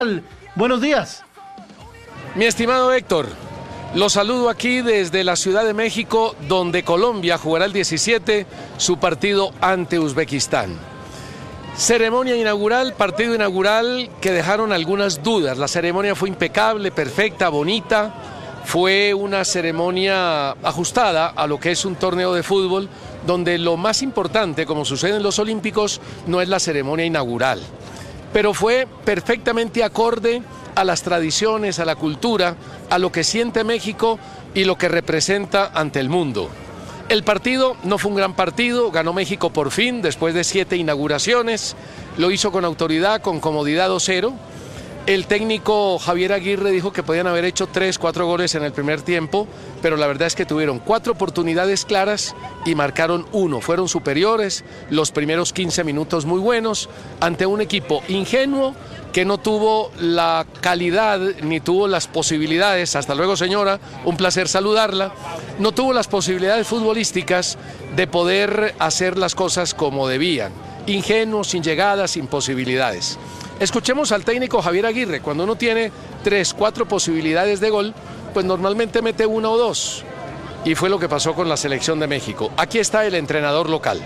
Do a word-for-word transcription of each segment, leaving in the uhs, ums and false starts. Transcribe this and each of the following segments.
Buenos días. Mi estimado Héctor, lo saludo aquí desde la Ciudad de México, donde Colombia jugará el diecisiete su partido ante Uzbekistán. Ceremonia inaugural, partido inaugural que dejaron algunas dudas. La ceremonia fue impecable, perfecta, bonita. Fue una ceremonia ajustada a lo que es un torneo de fútbol, donde lo más importante, como sucede en los Olímpicos, no es la ceremonia inaugural. Pero fue perfectamente acorde a las tradiciones, a la cultura, a lo que siente México y lo que representa ante el mundo. El partido no fue un gran partido, ganó México por fin, después de siete inauguraciones, lo hizo con autoridad, con comodidad dos cero. El técnico Javier Aguirre dijo que podían haber hecho tres, cuatro goles en el primer tiempo, pero la verdad es que tuvieron cuatro oportunidades claras y marcaron uno. Fueron superiores, los primeros quince minutos muy buenos, ante un equipo ingenuo que no tuvo la calidad ni tuvo las posibilidades, hasta luego señora, un placer saludarla, no tuvo las posibilidades futbolísticas de poder hacer las cosas como debían. Ingenuo, sin llegadas, sin posibilidades. Escuchemos al técnico Javier Aguirre. Cuando uno tiene tres, cuatro posibilidades de gol, pues normalmente mete una o dos. Y fue lo que pasó con la selección de México. Aquí está el entrenador local.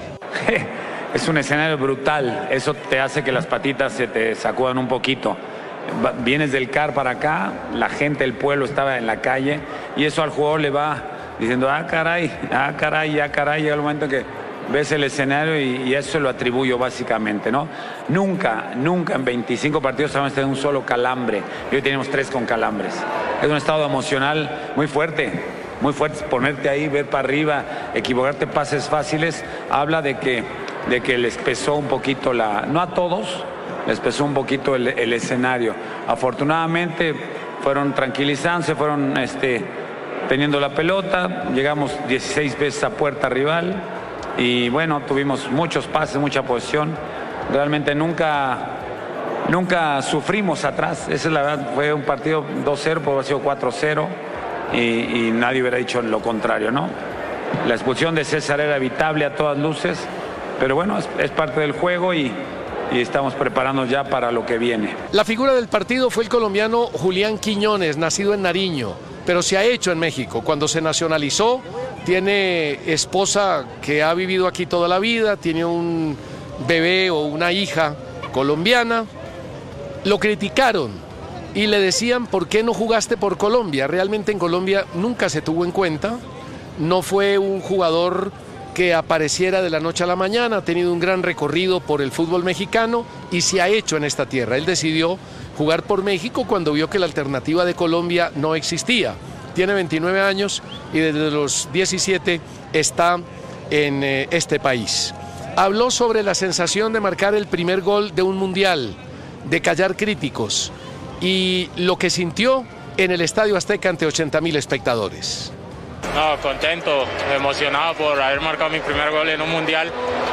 Es un escenario brutal. Eso te hace que las patitas se te sacudan un poquito. Vienes del C A R para acá, la gente, el pueblo estaba en la calle, y eso al jugador le va diciendo, ah, caray, ah, caray, ah, caray. Llega el momento que ves el escenario y, y eso lo atribuyo básicamente, ¿no? Nunca, nunca en veinticinco partidos hemos tenido un solo calambre. Y hoy tenemos tres con calambres. Es un estado emocional muy fuerte, muy fuerte. Ponerte ahí, ver para arriba, equivocarte, pases fáciles, habla de que, de que les pesó un poquito la... No a todos, les pesó un poquito el, el escenario. Afortunadamente fueron tranquilizándose, fueron este, teniendo la pelota. Llegamos dieciséis veces a puerta rival. Y bueno, tuvimos muchos pases, mucha posición. Realmente nunca, nunca sufrimos atrás. Esa es la verdad. Fue un partido dos cero, puede haber sido cuatro cero. Y, y nadie hubiera dicho lo contrario, ¿no? La expulsión de César era evitable a todas luces. Pero bueno, es, es parte del juego y, y estamos preparándonos ya para lo que viene. La figura del partido fue el colombiano Julián Quiñones, nacido en Nariño, pero se ha hecho en México. Cuando se nacionalizó, tiene esposa que ha vivido aquí toda la vida, tiene un bebé o una hija colombiana. Lo criticaron y le decían, ¿por qué no jugaste por Colombia? Realmente en Colombia nunca se tuvo en cuenta, no fue un jugador que apareciera de la noche a la mañana, ha tenido un gran recorrido por el fútbol mexicano y se ha hecho en esta tierra. Él decidió jugar por México cuando vio que la alternativa de Colombia no existía. Tiene veintinueve años y desde los diecisiete está en eh, este país. Habló sobre la sensación de marcar el primer gol de un mundial, de callar críticos y lo que sintió en el Estadio Azteca ante ochenta mil espectadores. No, contento, emocionado por haber marcado mi primer gol en un mundial.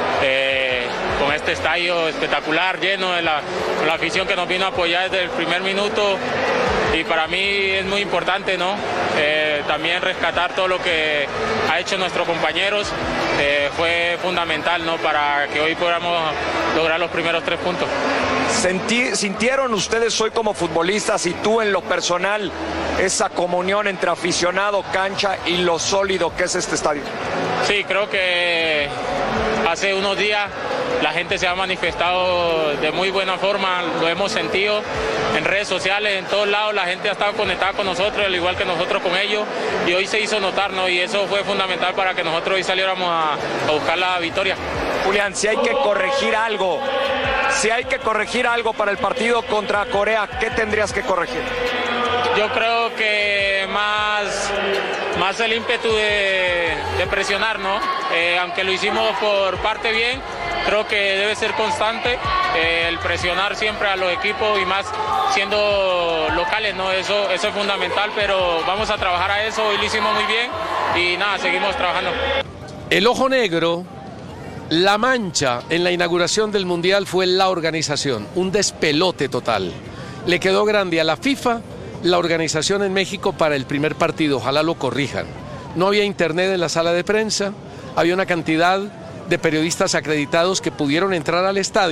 Eh, con este estadio espectacular, lleno de la, la afición que nos vino a apoyar desde el primer minuto. Y para mí es muy importante, ¿no? Eh, también rescatar todo lo que ha hecho nuestros compañeros. Eh, fue fundamental, ¿no? Para que hoy podamos lograr los primeros tres puntos. Sentí, ¿Sintieron ustedes hoy como futbolistas y tú en lo personal esa comunión entre aficionado, cancha y lo sólido que es este estadio? Sí, creo que hace unos días la gente se ha manifestado de muy buena forma, lo hemos sentido en redes sociales, en todos lados, la gente ha estado conectada con nosotros, al igual que nosotros con ellos, y hoy se hizo notar, ¿no? Y eso fue fundamental para que nosotros hoy saliéramos a, a buscar la victoria. Julián, si hay que corregir algo, si hay que corregir algo para el partido contra Corea, ¿qué tendrías que corregir? Yo creo que más, más el ímpetu de, de presionar, ¿no? Eh, aunque lo hicimos por parte bien, creo que debe ser constante eh, el presionar siempre a los equipos y más siendo locales, ¿no? Eso, eso es fundamental, pero vamos a trabajar a eso, hoy lo hicimos muy bien y nada, seguimos trabajando. El ojo negro, la mancha en la inauguración del Mundial fue la organización, un despelote total. Le quedó grande a la FIFA la organización en México para el primer partido, ojalá lo corrijan. No había internet en la sala de prensa, había una cantidad de periodistas acreditados que pudieron entrar al estadio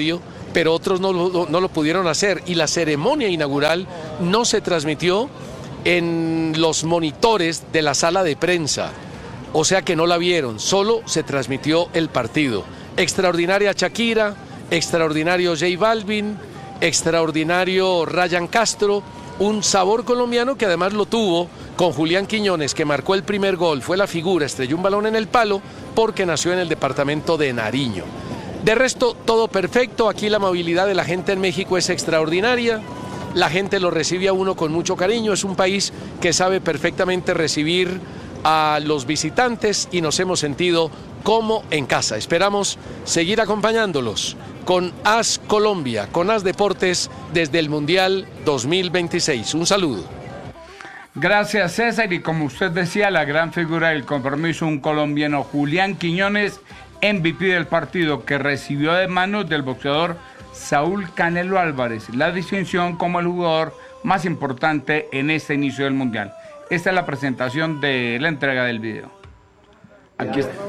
pero otros no lo, no lo pudieron hacer, y la ceremonia inaugural no se transmitió en los monitores de la sala de prensa, o sea que no la vieron, solo se transmitió el partido. Extraordinaria Shakira, extraordinario J Balvin, extraordinario Ryan Castro, un sabor colombiano que además lo tuvo con Julián Quiñones, que marcó el primer gol, fue la figura, estrelló un balón en el palo porque nació en el departamento de Nariño. De resto, todo perfecto, aquí la amabilidad de la gente en México es extraordinaria, la gente lo recibe a uno con mucho cariño, es un país que sabe perfectamente recibir a los visitantes y nos hemos sentido como en casa. Esperamos seguir acompañándolos con AS Colombia, con AS Deportes desde el Mundial dos mil veintiséis. Un saludo. Gracias, César, y como usted decía, la gran figura del compromiso, un colombiano, Julián Quiñones, M V P del partido, que recibió de manos del boxeador Saúl Canelo Álvarez la distinción como el jugador más importante en este inicio del Mundial. Esta es la presentación de la entrega del video. Aquí está.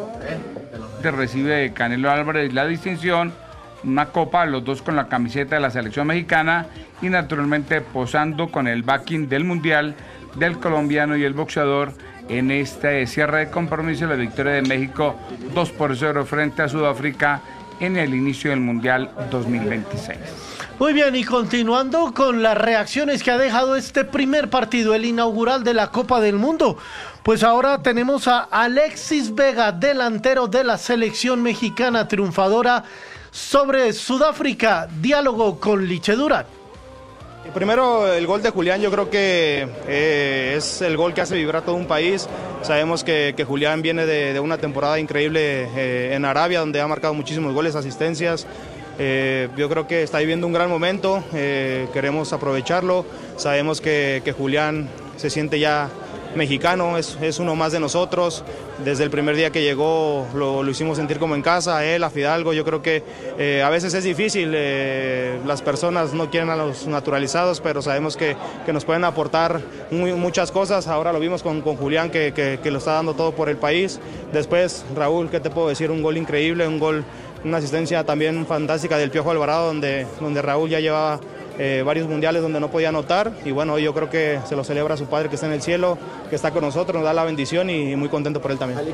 Recibe Canelo Álvarez la distinción, una copa, los dos con la camiseta de la selección mexicana y naturalmente posando con el backing del Mundial del colombiano y el boxeador en este cierre de compromiso, la victoria de México dos por cero frente a Sudáfrica en el inicio del Mundial dos mil veintiséis. Muy bien, y continuando con las reacciones que ha dejado este primer partido, el inaugural de la Copa del Mundo, pues ahora tenemos a Alexis Vega, delantero de la selección mexicana triunfadora sobre Sudáfrica. Diálogo con Liche Durán. Primero, el gol de Julián, yo creo que eh, es el gol que hace vibrar todo un país. Sabemos que, que Julián viene de, de una temporada increíble eh, en Arabia, donde ha marcado muchísimos goles, asistencias. Eh, yo creo que está viviendo un gran momento, eh, queremos aprovecharlo. Sabemos que, que Julián se siente ya mexicano, es, es uno más de nosotros. Desde el primer día que llegó lo, lo hicimos sentir como en casa, a él, a Fidalgo. Yo creo que eh, a veces es difícil, eh, las personas no quieren a los naturalizados, pero sabemos que, que nos pueden aportar muy, muchas cosas. Ahora lo vimos con, con Julián, que, que, que lo está dando todo por el país. Después, Raúl, ¿qué te puedo decir? Un gol increíble, un gol, una asistencia también fantástica del Piojo Alvarado, donde, donde Raúl ya llevaba Eh, varios mundiales donde no podía anotar, y bueno, yo creo que se lo celebra a su padre que está en el cielo, que está con nosotros, nos da la bendición y muy contento por él también.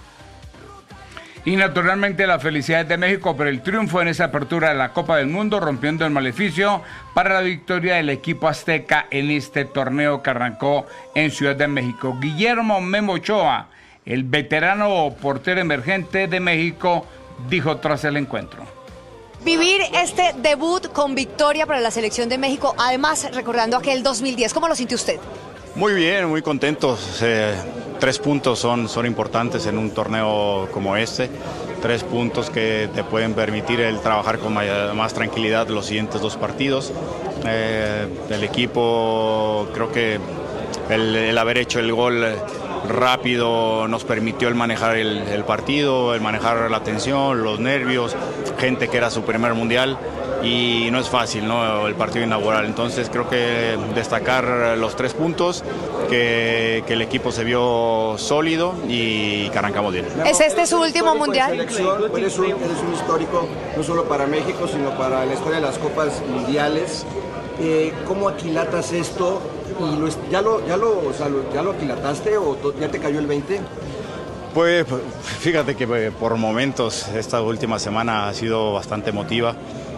Y naturalmente la felicidad de México por el triunfo en esa apertura de la Copa del Mundo, rompiendo el maleficio para la victoria del equipo azteca en este torneo que arrancó en Ciudad de México. Guillermo Memo Ochoa, el veterano portero emergente de México, dijo tras el encuentro: vivir este debut con victoria para la selección de México, además recordando aquel dos mil diez, ¿cómo lo sintió usted? Muy bien, muy contentos. Eh, tres puntos son, son importantes en un torneo como este. Tres puntos que te pueden permitir el trabajar con más, más tranquilidad los siguientes dos partidos. Eh, el equipo, creo que el, el haber hecho el gol rápido nos permitió el manejar el, el partido, el manejar la tensión, los nervios, gente que era su primer mundial y no es fácil, ¿no?, el partido inaugural. Entonces creo que destacar los tres puntos, que, que el equipo se vio sólido y que arrancamos bien. ¿Es este su último mundial? Eres un, eres un histórico no solo para México, sino para la historia de las copas mundiales. Eh, ¿Cómo aquilatas esto? ¿Y lo, ya, lo, ya, lo, o sea, lo, ya lo aquilataste o to, ya te cayó el veinte? Pues fíjate que por momentos esta última semana ha sido bastante emotiva.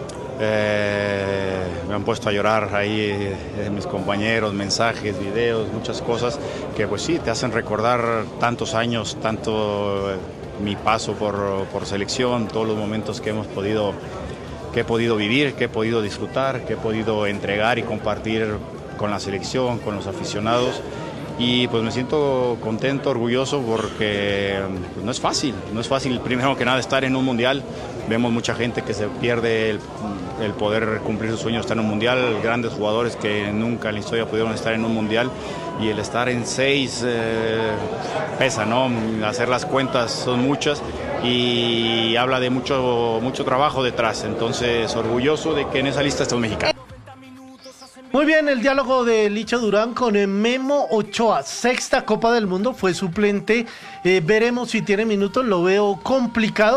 Eh, me han puesto a llorar ahí eh, mis compañeros, mensajes, videos, muchas cosas que pues sí, te hacen recordar tantos años, tanto eh, mi paso por, por selección, todos los momentos que hemos podido, que he podido vivir, que he podido disfrutar, que he podido entregar y compartir con la selección, con los aficionados. Y pues me siento contento, orgulloso, porque pues, no es fácil, no es fácil primero que nada estar en un mundial. Vemos mucha gente que se pierde el, el poder cumplir sus sueños, estar en un mundial, grandes jugadores que nunca en la historia pudieron estar en un mundial, y el estar en seis eh, pesa, ¿no? Hacer las cuentas son muchas y habla de mucho, mucho trabajo detrás, entonces orgulloso de que en esa lista está un mexicano. Muy bien, el diálogo de Liche Durán con Memo Ochoa, sexta Copa del Mundo, fue suplente, eh, veremos si tiene minutos, lo veo complicado.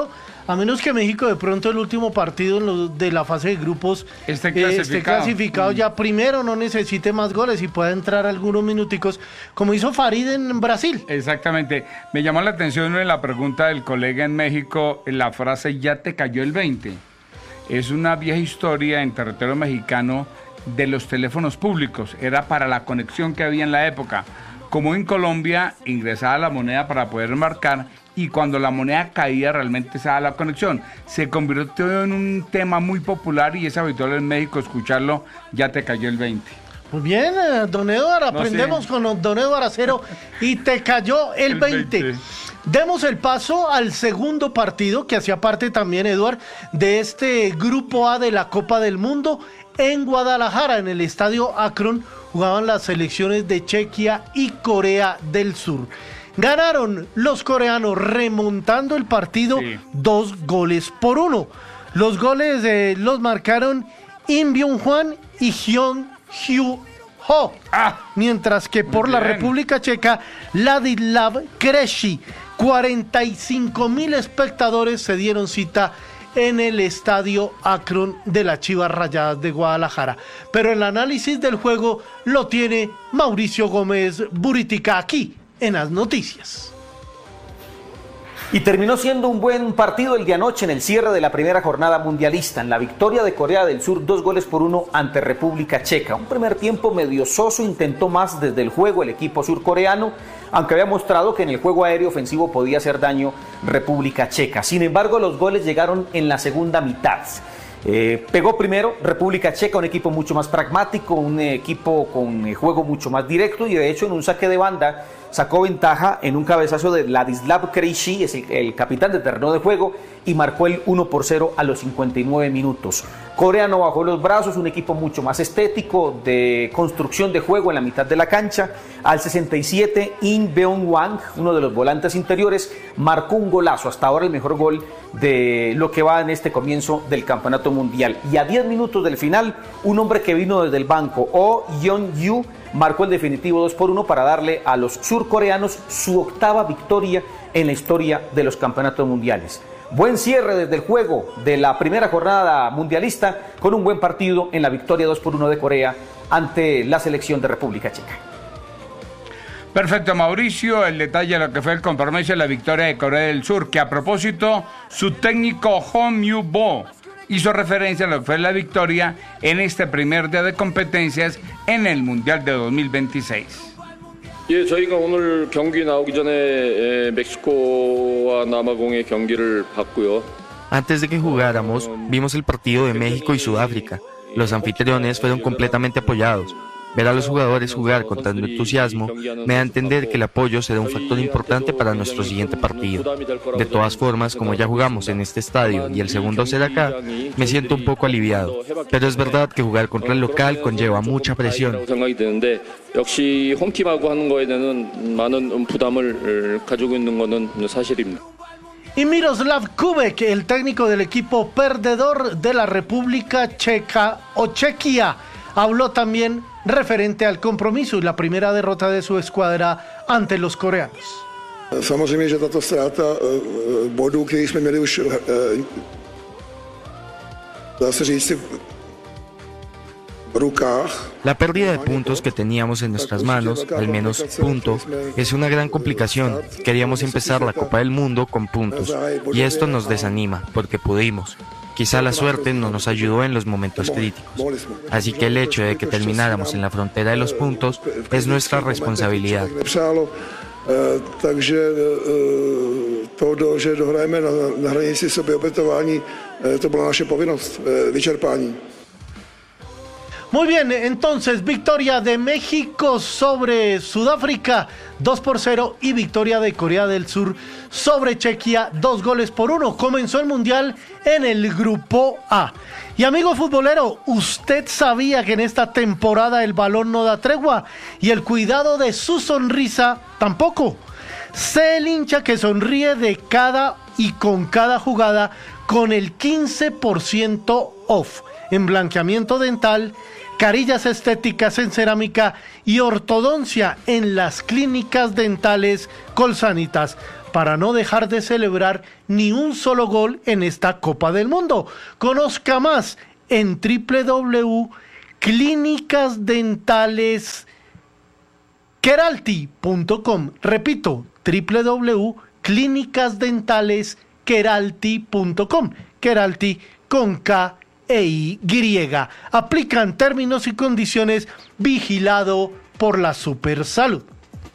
a menos que México de pronto el último partido en lo, de la fase de grupos esté eh, clasificado, esté clasificado mm. ya primero, no necesite más goles y pueda entrar algunos minuticos, como hizo Farid en Brasil. Exactamente. Me llamó la atención en la pregunta del colega en México, la frase "ya te cayó el veinte". Es una vieja historia en territorio mexicano de los teléfonos públicos. Era para la conexión que había en la época. Como en Colombia, ingresaba la moneda para poder marcar y cuando la moneda caía realmente se daba la conexión. Se convirtió en un tema muy popular y es habitual en México escucharlo, "ya te cayó el veinte". Muy bien, eh, don Eduardo, No, aprendemos sí. con don Eduardo Acero y te cayó el, El veinte. veinte. Demos el paso al segundo partido que hacía parte también, Eduardo, de este Grupo A de la Copa del Mundo en Guadalajara, en el Estadio Akron. Jugaban las selecciones de Chequia y Corea del Sur. Ganaron los coreanos remontando el partido sí. dos goles por uno. Los goles eh, los marcaron Im Byung-hwan y Hyun Hyu-ho. Ah, mientras que por la República Checa, Ladislav Krejci. cuarenta y cinco mil espectadores se dieron cita en el Estadio Akron de las Chivas Rayadas de Guadalajara. Pero el análisis del juego lo tiene Mauricio Gómez Buritica aquí en las noticias. Y terminó siendo un buen partido el de anoche en el cierre de la primera jornada mundialista, en la victoria de Corea del Sur, dos goles por uno ante República Checa. Un primer tiempo medio soso, intentó más desde el juego el equipo surcoreano, aunque había mostrado que en el juego aéreo ofensivo podía hacer daño República Checa. Sin embargo, los goles llegaron en la segunda mitad. Eh, pegó primero República Checa, un equipo mucho más pragmático, un equipo con eh, juego mucho más directo y de hecho en un saque de banda sacó ventaja en un cabezazo de Ladislav Krejci, es el, el capitán del terreno de juego, y marcó el uno por cero a los cincuenta y nueve minutos. Corea no bajó los brazos, un equipo mucho más estético, de construcción de juego en la mitad de la cancha. Al sesenta y siete, Im Byung-hwan, uno de los volantes interiores, marcó un golazo, hasta ahora el mejor gol de lo que va en este comienzo del Campeonato Mundial. Y a diez minutos del final, un hombre que vino desde el banco, Oh Yeon-yu, marcó el definitivo dos por uno para darle a los surcoreanos su octava victoria en la historia de los campeonatos mundiales. Buen cierre desde el juego de la primera jornada mundialista con un buen partido en la victoria dos por uno de Corea ante la selección de República Checa. Perfecto, Mauricio, el detalle de lo que fue el compromiso de la victoria de Corea del Sur, que a propósito, su técnico Hong Yu-bo hizo referencia a lo que fue la victoria en este primer día de competencias en el Mundial de dos mil veintiséis. 예, 저희가 오늘 경기 나오기 전에 멕시코와 남아공의 경기를 봤고요. Antes de que jugáramos, vimos el partido de México y Sudáfrica. Los anfitriones fueron completamente apoyados. Ver a los jugadores jugar con tanto entusiasmo me da a entender que el apoyo será un factor importante para nuestro siguiente partido. De todas formas, como ya jugamos en este estadio y el segundo será acá, me siento un poco aliviado. Pero es verdad que jugar contra el local conlleva mucha presión. 역시 홈팀하고 하는 거에 대한 많은 부담을 가지고 있는 거는 사실입니다. Y Miroslav Kubek, el técnico del equipo perdedor de la República Checa o Chequia, habló también referente al compromiso y la primera derrota de su escuadra ante los coreanos. Samozřejmě, že tato ztráta bodů, který jsme měli už, dá se říct, La pérdida de puntos que teníamos en nuestras manos, al menos punto, es una gran complicación. Queríamos empezar la Copa del Mundo con puntos y esto nos desanima porque pudimos. Quizá la suerte no nos ayudó en los momentos críticos. Así que el hecho de que termináramos en la frontera de los puntos es nuestra responsabilidad. Takže to, že dohrajeme na hranici sebeobětování, to byla naše povinnost, vyčerpání. Muy bien, entonces victoria de México sobre Sudáfrica dos por cero y victoria de Corea del Sur sobre Chequia dos goles por uno. Comenzó el Mundial en el Grupo A. Y amigo futbolero, ¿usted sabía que en esta temporada el balón no da tregua y el cuidado de su sonrisa tampoco? Sé el hincha que sonríe de cada y con cada jugada con el quince por ciento off en blanqueamiento dental, carillas estéticas en cerámica y ortodoncia en las clínicas dentales Colsanitas. para no dejar de celebrar ni un solo gol en esta Copa del Mundo. Conozca más en w w w punto clínicas dentales keralty punto com. Repito, w w w punto clínicas dentales keralty punto com. Keralty con K e Y. Aplican términos y condiciones, vigilado por la Supersalud.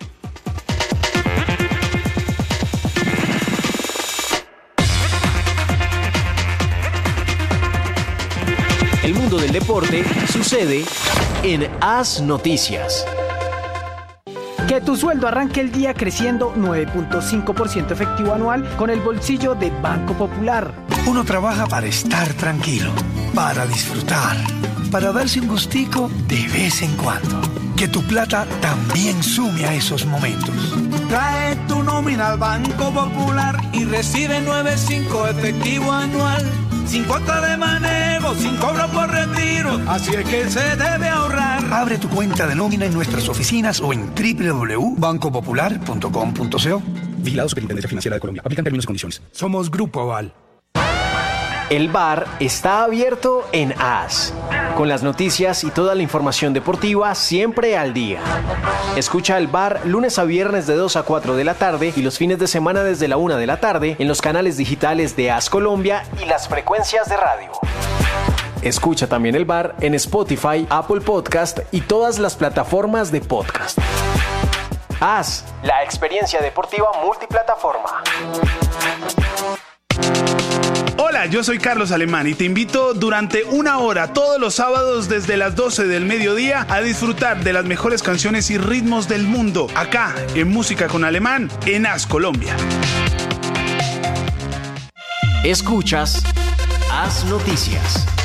El mundo del deporte sucede en Haz Noticias. Que tu sueldo arranque el día creciendo nueve punto cinco por ciento efectivo anual con el bolsillo de Banco Popular. Uno trabaja para estar tranquilo, para disfrutar, para darse un gustico de vez en cuando. Que tu plata también sume a esos momentos. Trae tu nómina al Banco Popular y recibe nueve punto cinco efectivo anual. Sin cuota de manejo, sin cobro por retiro, así es que se debe ahorrar. Abre tu cuenta de nómina en nuestras oficinas o en w w w punto banco popular punto com punto co. Vigilado Superintendencia Financiera de Colombia. Aplican términos y condiciones. Somos Grupo Aval. El bar está abierto en Haz, con las noticias y toda la información deportiva siempre al día. Escucha el bar lunes a viernes de dos a cuatro de la tarde y los fines de semana desde la una de la tarde en los canales digitales de Haz Colombia y las frecuencias de radio. Escucha también el bar en Spotify, Apple Podcast y todas las plataformas de podcast. Haz, la experiencia deportiva multiplataforma. Hola, yo soy Carlos Alemán y te invito durante una hora todos los sábados desde las doce del mediodía a disfrutar de las mejores canciones y ritmos del mundo, acá en Música con Alemán, en Haz Colombia. Escuchas Haz Noticias.